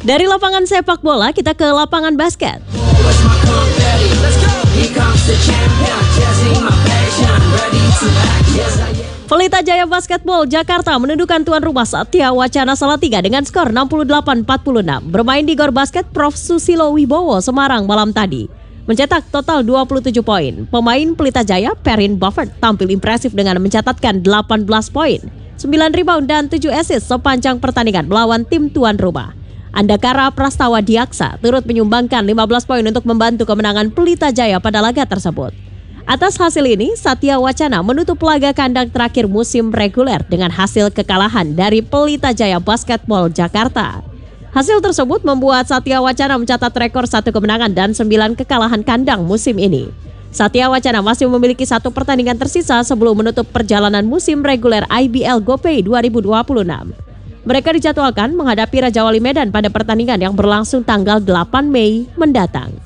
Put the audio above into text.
Dari lapangan sepak bola, kita ke lapangan basket. Pelita Jaya Basketball Jakarta menundukkan tuan rumah Satya Wacana Salatiga dengan skor 68-46. Bermain di Gor Basket Prof. Susilo Wibowo, Semarang malam tadi. Mencetak total 27 poin. Pemain Pelita Jaya, Perrin Buffett, tampil impresif dengan mencatatkan 18 poin, 9 rebound dan 7 assist sepanjang pertandingan melawan tim tuan rumah. Andakara Prastawa Diaksa turut menyumbangkan 15 poin untuk membantu kemenangan Pelita Jaya pada laga tersebut. Atas hasil ini, Satya Wacana menutup laga kandang terakhir musim reguler dengan hasil kekalahan dari Pelita Jaya Basketball Jakarta. Hasil tersebut membuat Satya Wacana mencatat rekor 1 kemenangan dan 9 kekalahan kandang musim ini. Satya Wacana masih memiliki 1 pertandingan tersisa sebelum menutup perjalanan musim reguler IBL GoPay 2026. Mereka dijadwalkan menghadapi Raja Wali Medan pada pertandingan yang berlangsung tanggal 8 Mei mendatang.